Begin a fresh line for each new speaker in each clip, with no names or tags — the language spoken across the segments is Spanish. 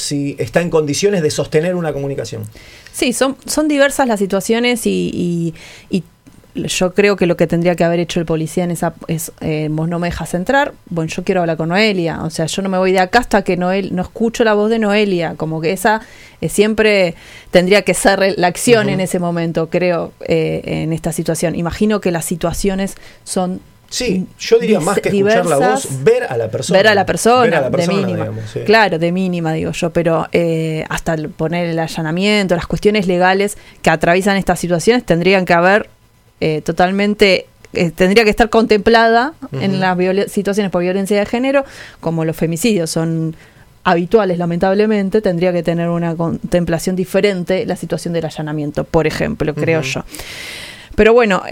si está en condiciones de sostener una comunicación.
Sí, son diversas las situaciones y yo creo que lo que tendría que haber hecho el policía en esa es, vos no me dejas entrar, bueno, yo quiero hablar con Noelia, o sea, yo no me voy de acá hasta que no escucho la voz de Noelia, como que esa siempre tendría que ser la acción en ese momento, creo, en esta situación. Imagino que las situaciones son...
Sí, yo diría más que escuchar la voz, ver a la persona.
Ver a la persona, de mínima.
Digamos, sí.
Claro, de mínima, digo yo, pero hasta poner el allanamiento, las cuestiones legales que atraviesan estas situaciones tendrían que haber totalmente... tendría que estar contemplada en las situaciones por violencia de género, como los femicidios son habituales, lamentablemente, tendría que tener una contemplación diferente la situación del allanamiento, por ejemplo, creo yo. Pero bueno,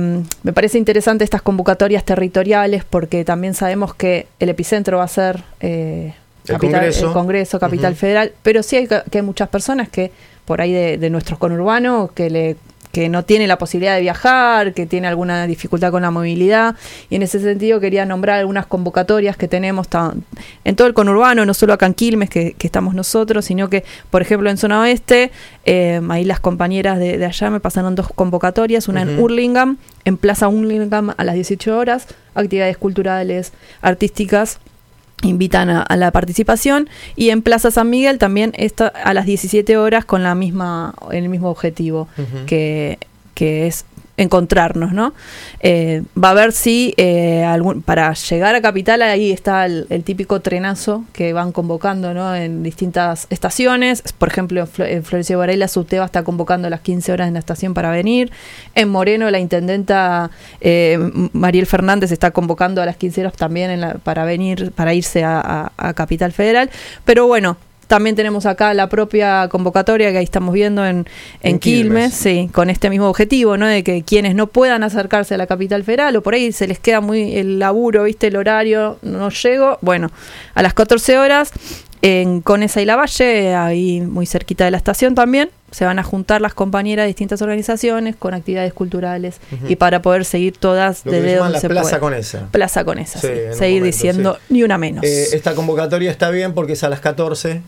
me parece interesante estas convocatorias territoriales porque también sabemos que el epicentro va a ser el Congreso, Capital Federal, pero sí hay muchas personas que por ahí de nuestros conurbanos que no tiene la posibilidad de viajar, que tiene alguna dificultad con la movilidad, y en ese sentido quería nombrar algunas convocatorias que tenemos en todo el conurbano, no solo acá en Quilmes, que estamos nosotros, sino que, por ejemplo, en Zona Oeste, ahí las compañeras de allá me pasaron 2 convocatorias, una en Hurlingham, en Plaza Hurlingham a las 18 horas, actividades culturales, artísticas, invitan a la participación, y en Plaza San Miguel también a las 17 horas con el mismo objetivo, que es encontrarnos, ¿no? Va a haber si para llegar a Capital ahí está el típico trenazo que van convocando, ¿no? En distintas estaciones. Por ejemplo, en Florencio Varela Subteva está convocando a las 15 horas en la estación para venir. En Moreno la intendenta Mariel Fernández está convocando a las 15 horas también para venir, para irse a Capital Federal. Pero bueno, también tenemos acá la propia convocatoria que ahí estamos viendo en Quilmes, sí, con este mismo objetivo, ¿no? De que quienes no puedan acercarse a la Capital Federal o por ahí se les queda muy el laburo, ¿viste? El horario, no llego. Bueno, a las 14 horas en Conesa y Lavalle, ahí muy cerquita de la estación también, se van a juntar las compañeras de distintas organizaciones con actividades culturales y para poder seguir todas desde donde se puede.
Plaza Conesa.
Plaza Conesa, sí. Seguir
momento,
diciendo ni una menos.
Esta convocatoria está bien porque es a las 14.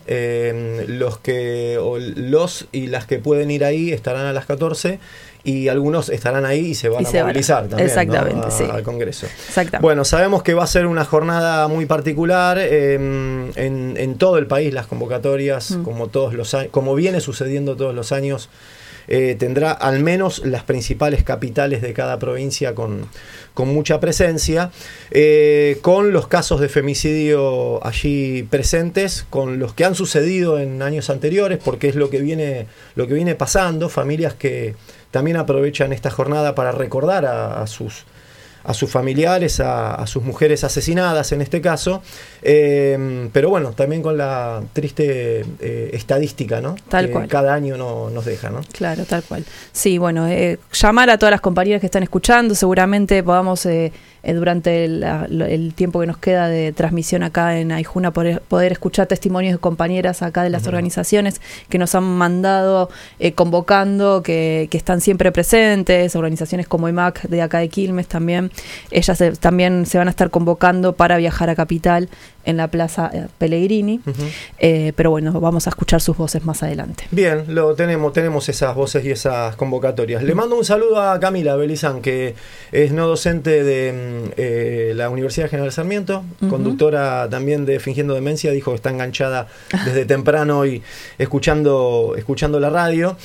Los y las que pueden ir ahí estarán a las 14. Y algunos estarán ahí y se van a movilizar también,
exactamente,
¿no? Al Congreso.
Exactamente.
Bueno, sabemos que va a ser una jornada muy particular en todo el país. Las convocatorias, como todos los años, como viene sucediendo todos los años, tendrá al menos las principales capitales de cada provincia con mucha presencia, con los casos de femicidio allí presentes, con los que han sucedido en años anteriores, porque es lo que viene pasando, familias que también aprovechan esta jornada para recordar a sus familiares, a sus mujeres asesinadas en este caso, pero bueno, también con la triste estadística, ¿no?
Tal cual.
Cada año nos deja, ¿no?
Claro, tal cual. Sí, bueno, llamar a todas las compañeras que están escuchando, seguramente podamos durante el tiempo que nos queda de transmisión acá en Aijuna poder escuchar testimonios de compañeras acá de las organizaciones que nos han mandado convocando, que están siempre presentes, organizaciones como IMAC de acá de Quilmes también. Ellas también se van a estar convocando para viajar a Capital en la Plaza Pellegrini, pero bueno, vamos a escuchar sus voces más adelante.
Bien, tenemos esas voces y esas convocatorias. Le mando un saludo a Camila Belizán, que es no docente de la Universidad General Sarmiento, conductora también de Fingiendo Demencia, dijo que está enganchada desde temprano y escuchando la radio.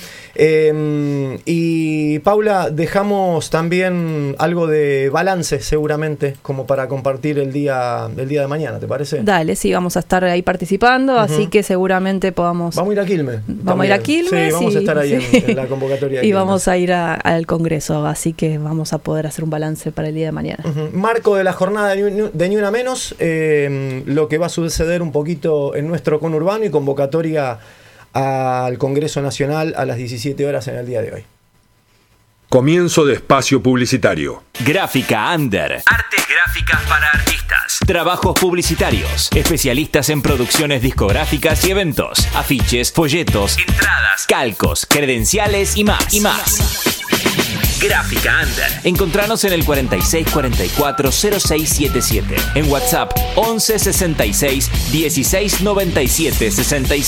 Y Paula, dejamos también algo de balance seguramente como para compartir el día de mañana, ¿te parece?
Dale, sí, vamos a estar ahí participando, así que seguramente podamos...
Vamos a ir a Quilmes.
Vamos a ir a Quilmes.
Sí, vamos a estar ahí en la convocatoria.
Y vamos a ir al Congreso, así que vamos a poder hacer un balance para el día de mañana.
Marco de la jornada de Ni Una Menos, lo que va a suceder un poquito en nuestro conurbano y convocatoria al Congreso Nacional a las 17 horas en el día de hoy.
Comienzo de espacio publicitario.
Gráfica Under. Artes gráficas para artistas. Trabajos publicitarios. Especialistas en producciones discográficas y eventos. Afiches, folletos, entradas, calcos, credenciales y más. Gráfica Under. Encontranos en el 4644-0677. En WhatsApp 1166 1697 66.